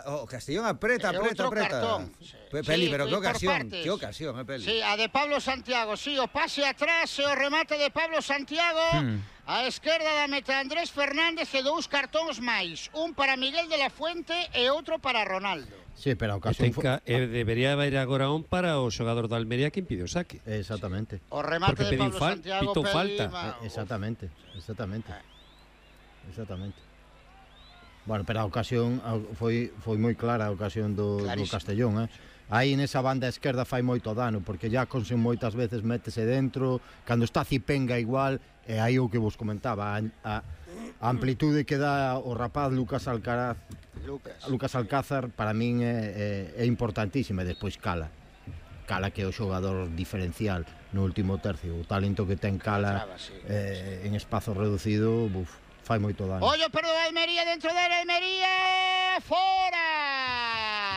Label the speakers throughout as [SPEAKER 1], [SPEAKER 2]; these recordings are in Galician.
[SPEAKER 1] Castellón apreta.
[SPEAKER 2] Cartón.
[SPEAKER 1] Peli, pero que ocasión, Peli.
[SPEAKER 2] Sí, a de Pablo Santiago, sí, o pase atrás e o remate de Pablo Santiago. A esquerda da meta Andrés Fernández e 2 cartóns máis, un para Miguel de la Fuente e outro para Ronaldo.
[SPEAKER 3] Sí, pero a ocasión
[SPEAKER 4] debería haber agora un para o xogador da Almería que impide o saque.
[SPEAKER 3] Exactamente.
[SPEAKER 2] O remate de Pablo Santiago,
[SPEAKER 4] pitou falta.
[SPEAKER 3] Exactamente. Bueno, pero a ocasión foi moi clara a ocasión do Castellón, Aí nesa banda esquerda fai moito dano, porque Jacobsen moitas veces métese dentro, cando está Cipenga igual, e aí o que vos comentaba, a amplitude que dá o rapaz Lucas Alcázar para min é importantísima, e despois Cala que é o xogador diferencial no último tercio, o talento que ten Cala en espazo reducido, fai moito dano.
[SPEAKER 2] Ollo, perdón, Almería dentro da Almería, fora!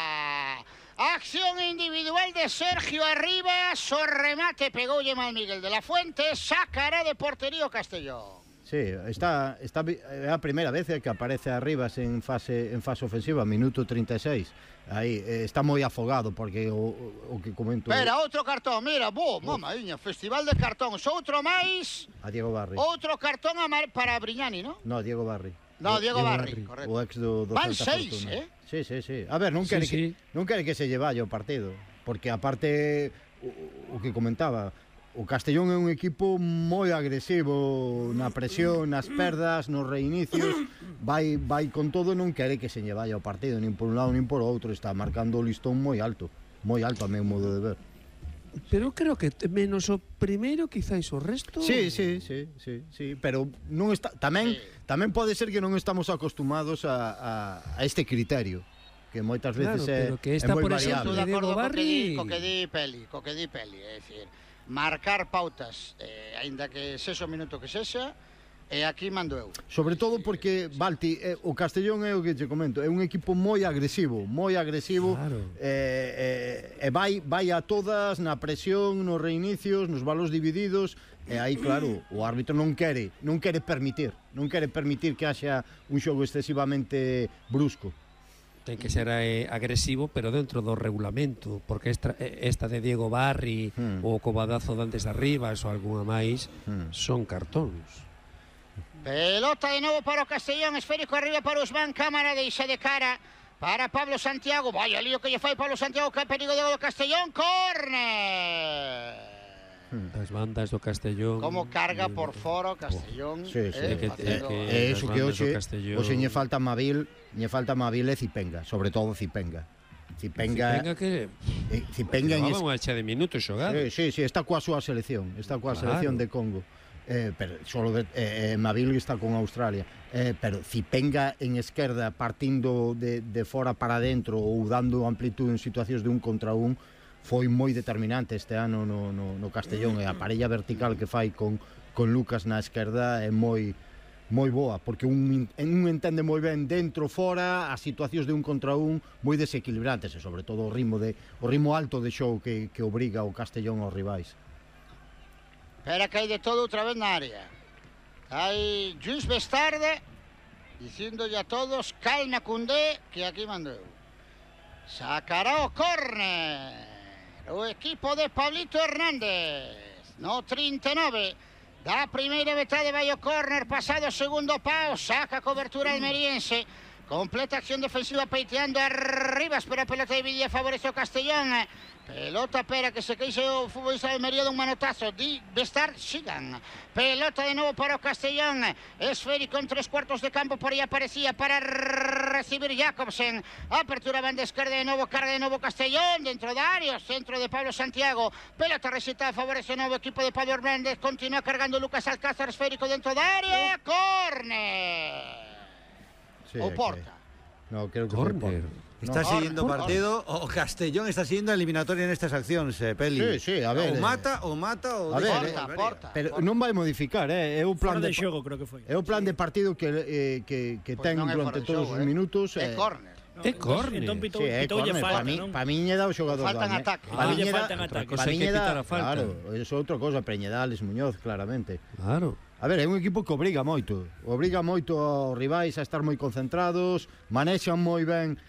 [SPEAKER 2] Acción individual de Sergio Arribas, o remate pegoulle mal Miguel de la Fuente, sacará de porterío Castellón.
[SPEAKER 3] Sí, está é a primeira vez que aparece Arribas en fase ofensiva, minuto 36. Aí está moi afogado porque o que comento.
[SPEAKER 2] Espera, outro cartón, mira, mamaíña, festival de cartóns, outro máis.
[SPEAKER 3] A Diego Barri.
[SPEAKER 2] Outro cartón para Brignani, ¿no?
[SPEAKER 3] No, Diego Barri.
[SPEAKER 2] No, Diego Barri, correcto.
[SPEAKER 3] O ex do
[SPEAKER 2] Van
[SPEAKER 3] Celta
[SPEAKER 2] 6,
[SPEAKER 3] Fortuna. Sí. A ver, non quere que se lle vaya o partido, porque aparte o que comentaba, o Castellón é un equipo moi agresivo na presión, nas perdas, nos reinicios, vai con todo, non quere que se lle vaya o partido, nin por un lado nin por outro, está marcando o listón moi alto a meu modo de ver.
[SPEAKER 4] Pero creo que menos o primeiro, quizáis o resto.
[SPEAKER 3] Sí, pero non está tamén pode ser que non estamos acostumados a este criterio, que moitas veces é moi variable.
[SPEAKER 2] Estou de acordo co que di Peli, é dicir, marcar pautas, aínda que sexa o minuto que sexa, e aquí mando eu.
[SPEAKER 3] Sobre todo porque, Balti, o Castellón é o que te comento, é un equipo moi agresivo,
[SPEAKER 4] claro.
[SPEAKER 3] E vai a todas na presión, nos reinicios, nos balos divididos, e aí, claro, o árbitro non quere permitir que haxa un xogo excesivamente brusco.
[SPEAKER 4] Ten que ser agresivo, pero dentro do regulamento, porque esta de Diego Barri ou o cobadazo de antes de Arribas ou algunha máis son cartóns.
[SPEAKER 2] Pelota de novo para o Castellón, esférico arriba para Usman Cámara, deixa de cara para Pablo Santiago. Vaya lío que lle fai Pablo Santiago, que perigo de Castellón, córner.
[SPEAKER 4] Das bandas do Castellón.
[SPEAKER 2] Como carga por fora o Castellón.
[SPEAKER 3] Sí. É iso que hoxe lle falta Mabil e Cipenga, sobre todo Cipenga. Cipenga
[SPEAKER 4] que
[SPEAKER 3] llevaba
[SPEAKER 4] unha chea de minutos xogado.
[SPEAKER 3] Sí, está coa súa selección, selección de Congo. Pero solo Mabil está con Australia, pero Cipenga en esquerda partindo de fora para dentro ou dando amplitude en situacións de un contra un foi moi determinante este ano no Castellón, e a parella vertical que fai con Lucas na esquerda é moi boa, porque un entende moi ben dentro, fora, as situacións de un contra un moi desequilibrantes, e sobre todo o ritmo alto de xogo que obriga o Castellón aos rivais.
[SPEAKER 2] Espera que hai de todo outra vez na área. Hai Lluís Bestarde dicíndolle a todos calma Cundé, que aquí mando eu. Sacará o córner o equipo de Pablito Hernández no 39 da primeira metade. Vai o córner, pasado o segundo pau, saca a cobertura almeriense, completa acción defensiva peiteando Arribas, pero a pelota dividida favorece o Castellón. Pelota para que se queixe o futbolista de Almería dun manotazo. Bestar, sigan. Pelota de novo para o Castellón. Esférico en 3/4 de campo, por aí aparecía para recibir Jacobsen. Apertura banda esquerda de novo, carga de novo Castellón dentro da área, centro de Pablo Santiago. Pelota recitada, favorece o novo equipo de Pablo Hernández. Continúa cargando Lucas Alcázar, esférico dentro da área. Córner. O Porta.
[SPEAKER 3] No, creo que foi Porta.
[SPEAKER 1] Está siguiendo o partido, o Castellón está siguiendo a eliminatoria nestas accións, Peli.
[SPEAKER 3] Sí, a ver.
[SPEAKER 1] O mata ou
[SPEAKER 2] Porta.
[SPEAKER 3] Pero non vai modificar, é o plan
[SPEAKER 5] de xogo, creo que foi.
[SPEAKER 3] É o plan de partido que ten durante todos os minutos.
[SPEAKER 2] É córner.
[SPEAKER 4] É córner.
[SPEAKER 5] Entón pitoulle falta, non?
[SPEAKER 3] Para min é dá o xogador.
[SPEAKER 2] Faltan ataque.
[SPEAKER 4] Para min é da falta.
[SPEAKER 3] Claro, é outra cosa, Preñedales, Muñoz, claramente.
[SPEAKER 4] Claro.
[SPEAKER 3] A ver, é un equipo que obriga moito aos rivais a estar moi concentrados, manexan moi ben